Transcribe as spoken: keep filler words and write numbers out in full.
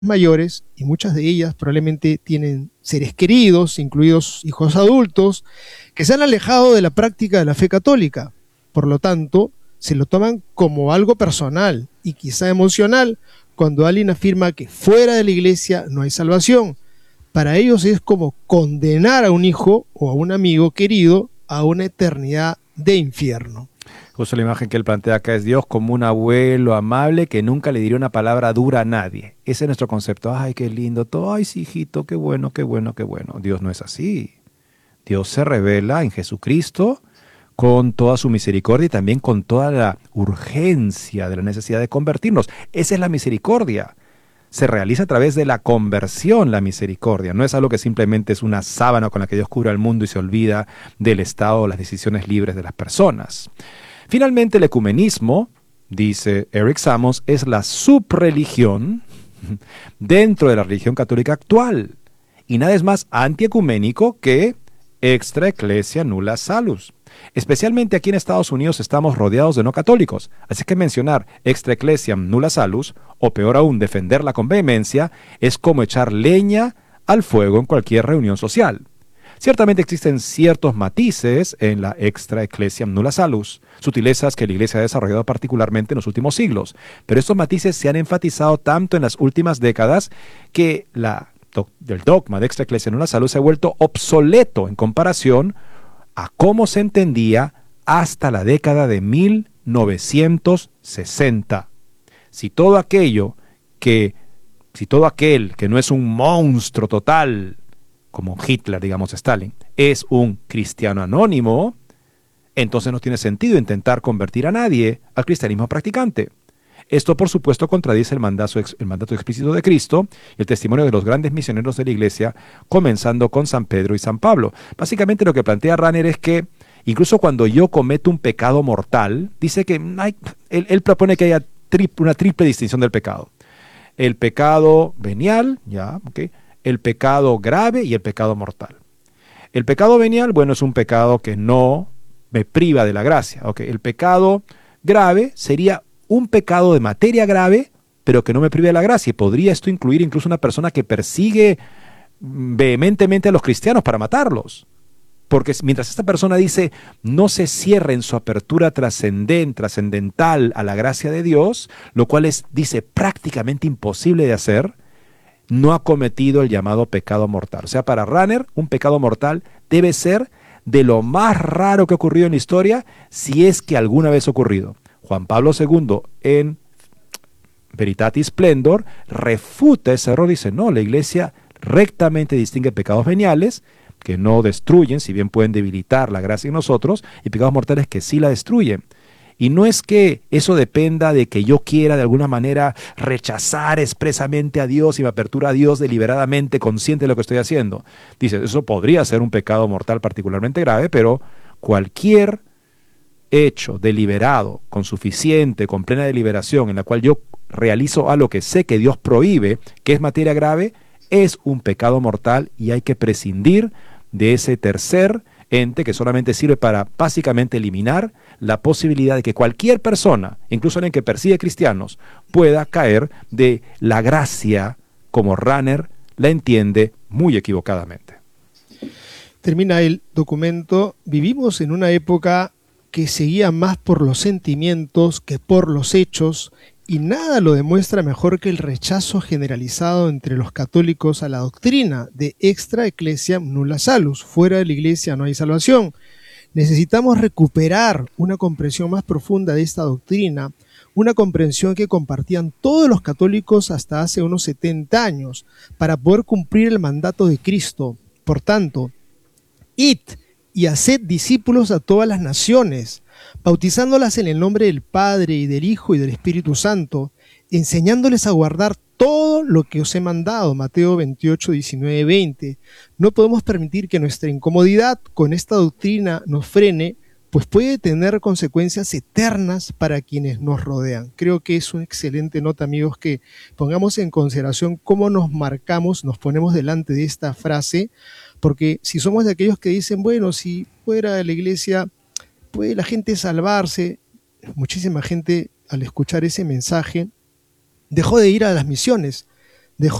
mayores, y muchas de ellas probablemente tienen seres queridos, incluidos hijos adultos, que se han alejado de la práctica de la fe católica. Por lo tanto, se lo toman como algo personal y quizá emocional cuando alguien afirma que fuera de la iglesia no hay salvación. Para ellos es como condenar a un hijo o a un amigo querido a una eternidad de infierno. Justo la imagen que él plantea acá es Dios como un abuelo amable que nunca le diría una palabra dura a nadie. Ese es nuestro concepto. Ay, qué lindo todo. Ay, sí, hijito, qué bueno, qué bueno, qué bueno. Dios no es así. Dios se revela en Jesucristo con toda su misericordia y también con toda la urgencia de la necesidad de convertirnos. Esa es la misericordia. Se realiza a través de la conversión la misericordia. No es algo que simplemente es una sábana con la que Dios cubre al mundo y se olvida del estado o las decisiones libres de las personas. Finalmente, el ecumenismo, dice Eric Samos, es la subreligión dentro de la religión católica actual. Y nada es más antiecuménico que extra ecclesia nulla salus. Especialmente aquí en Estados Unidos estamos rodeados de no católicos, así que mencionar extra ecclesiam nulla salus, o peor aún, defenderla con vehemencia, es como echar leña al fuego en cualquier reunión social. Ciertamente existen ciertos matices en la extra ecclesiam nulla salus, sutilezas que la Iglesia ha desarrollado particularmente en los últimos siglos, pero estos matices se han enfatizado tanto en las últimas décadas que la, el dogma de extra ecclesiam nulla salus se ha vuelto obsoleto en comparación a cómo se entendía hasta la década de mil novecientos sesenta. Si todo aquello que, si todo aquel que no es un monstruo total, como Hitler, digamos Stalin, es un cristiano anónimo, entonces no tiene sentido intentar convertir a nadie al cristianismo practicante. Esto, por supuesto, contradice el mandato, el mandato explícito de Cristo y el testimonio de los grandes misioneros de la Iglesia, comenzando con San Pedro y San Pablo. Básicamente lo que plantea Rahner es que incluso cuando yo cometo un pecado mortal, dice que hay, él, él propone que haya tri, una triple distinción del pecado. El pecado venial, ya, okay, el pecado grave y el pecado mortal. El pecado venial, bueno, es un pecado que no me priva de la gracia. Okay. El pecado grave sería un pecado de materia grave, pero que no me prive de la gracia. Y podría esto incluir incluso una persona que persigue vehementemente a los cristianos para matarlos. Porque mientras esta persona dice, no se cierre en su apertura trascendent, trascendental a la gracia de Dios, lo cual es, dice, prácticamente imposible de hacer, no ha cometido el llamado pecado mortal. O sea, para Rahner, un pecado mortal debe ser de lo más raro que ha ocurrido en la historia, si es que alguna vez ha ocurrido. Juan Pablo segundo, en Veritatis Splendor, refuta ese error. Dice, no, la Iglesia rectamente distingue pecados veniales, que no destruyen, si bien pueden debilitar la gracia en nosotros, y pecados mortales que sí la destruyen. Y no es que eso dependa de que yo quiera de alguna manera rechazar expresamente a Dios y me apertura a Dios deliberadamente, consciente de lo que estoy haciendo. Dice, eso podría ser un pecado mortal particularmente grave, pero cualquier hecho deliberado, con suficiente, con plena deliberación, en la cual yo realizo algo que sé que Dios prohíbe, que es materia grave, es un pecado mortal y hay que prescindir de ese tercer ente que solamente sirve para básicamente eliminar la posibilidad de que cualquier persona, incluso alguien que persigue cristianos, pueda caer de la gracia como Rahner la entiende muy equivocadamente. Termina el documento. Vivimos en una época que se guía más por los sentimientos que por los hechos, y nada lo demuestra mejor que el rechazo generalizado entre los católicos a la doctrina de extra ecclesiam nulla salus, fuera de la iglesia no hay salvación. Necesitamos recuperar una comprensión más profunda de esta doctrina, una comprensión que compartían todos los católicos hasta hace unos setenta años, para poder cumplir el mandato de Cristo. Por tanto, id y haced discípulos a todas las naciones, bautizándolas en el nombre del Padre y del Hijo y del Espíritu Santo, enseñándoles a guardar todo lo que os he mandado. Mateo veintiocho, diecinueve, veinte. No podemos permitir que nuestra incomodidad con esta doctrina nos frene, pues puede tener consecuencias eternas para quienes nos rodean. Creo que es una excelente nota, amigos, que pongamos en consideración cómo nos marcamos, nos ponemos delante de esta frase, porque si somos de aquellos que dicen, bueno, si fuera de la iglesia puede la gente salvarse, muchísima gente al escuchar ese mensaje dejó de ir a las misiones,